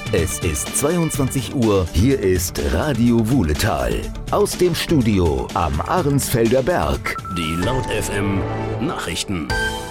Es ist 22 Uhr, hier ist Radio Wuhletal. Aus dem Studio am Ahrensfelder Berg. Die Laut FM Nachrichten.